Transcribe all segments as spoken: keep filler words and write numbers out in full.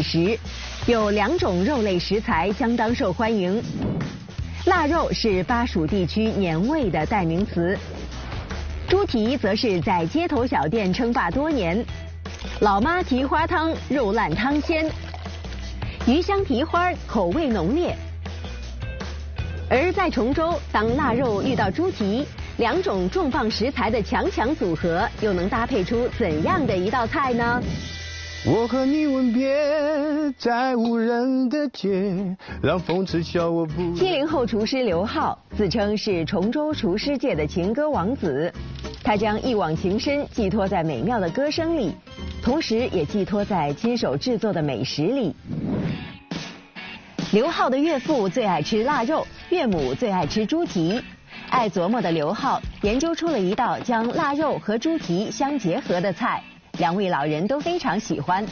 食，有两种肉类食材相当受欢迎。腊肉是巴蜀地区年味的代名词，猪蹄则是在街头小店称霸多年。老妈蹄花汤肉烂汤鲜，鱼香蹄花口味浓烈。而在崇州，当腊肉遇到猪蹄，两种重磅食材的强强组合，又能搭配出怎样的一道菜呢？ 我和你吻别在无人的街，让风痴笑我不。 七零后厨师刘浩自称是崇州厨师界的情歌王子，他将一往情深寄托在美妙的歌声里，同时也寄托在亲手制作的美食里。刘浩的岳父最爱吃腊肉，岳母最爱吃猪蹄。爱琢磨的刘浩研究出了一道将腊肉和猪蹄相结合的菜，两位老人都非常喜欢。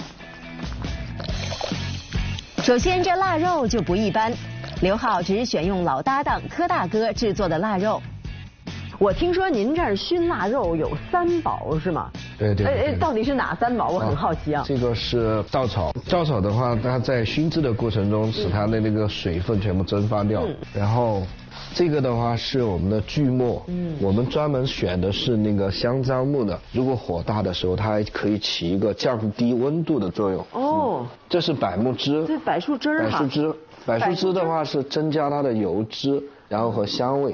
首先，这腊肉就不一般，刘浩只选用老搭档柯大哥制作的腊肉。 我听说您这儿熏腊肉有三宝是吗？ 对对对。 哎哎，到底是哪三宝？我很好奇啊。 这个是稻草，稻草的话，它在熏制的过程中，使它的那个水分全部蒸发掉。嗯、然后，这个的话是我们的锯末，嗯，我们专门选的是那个香樟木的。如果火大的时候，它还可以起一个降低温度的作用。哦。嗯、这是柏木枝。 这柏树枝柏树枝，柏树枝的话是增加它的油脂，然后和香味。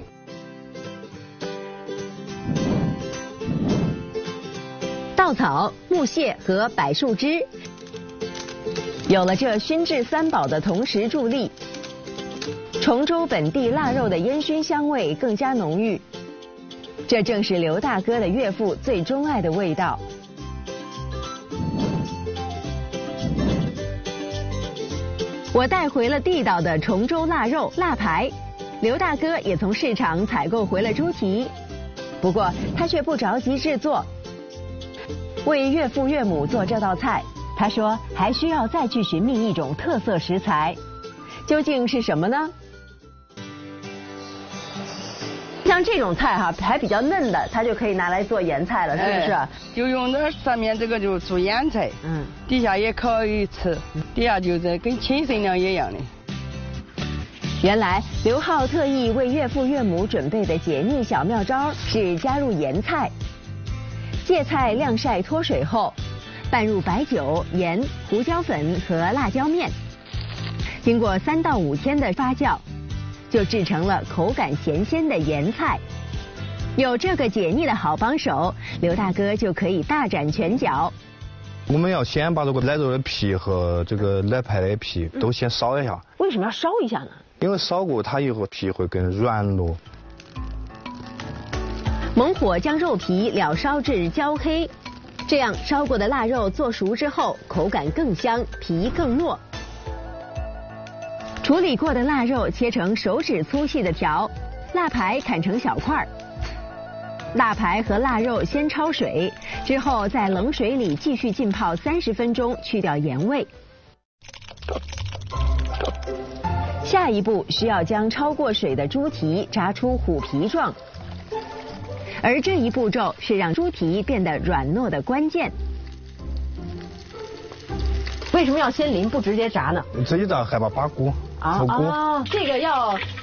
稻草、木屑和柏树枝，有了这熏制三宝的同时助力，崇州本地腊肉的烟熏香味更加浓郁。这正是刘大哥的岳父最钟爱的味道。我带回了地道的崇州腊肉腊排，刘大哥也从市场采购回了猪蹄，不过他却不着急制作。为岳父岳母做这道菜，他说还需要再去寻觅一种特色食材，究竟是什么呢？ 像这种菜哈，还比较嫩的，它就可以拿来做盐菜了，是不是？ 哎、就用这上面这个就做腌菜，嗯，底下也可以吃，底下就是跟青参料一样的。 原来刘浩特意为岳父岳母准备的解腻小妙招是加入盐菜。芥菜晾晒脱水后，拌入白酒、盐、胡椒粉和辣椒面，经过三到五天的发酵，就制成了口感咸鲜的盐菜。有这个解腻的好帮手，刘大哥就可以大展拳脚。 我们要先把这个腊肉的皮和这个腊排的皮都先烧一下。 为什么要烧一下呢？ 因为烧过它以后皮会更软糯。 猛火将肉皮燎烧至焦黑，这样烧过的腊肉做熟之后，口感更香，皮更糯。处理过的腊肉切成手指粗细的条，腊排砍成小块。腊排和腊肉先焯水，之后在冷水里继续浸泡三十分钟，去掉盐味。下一步需要将焯过水的猪蹄炸出虎皮状。而这一步骤是让猪蹄变得软糯的关键。 为什么要先淋不直接炸呢？ 直接炸害怕扒锅。 啊啊，这个要